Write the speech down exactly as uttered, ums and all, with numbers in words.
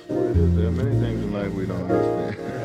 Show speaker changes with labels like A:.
A: Well, it is. There are many things in life we don't understand.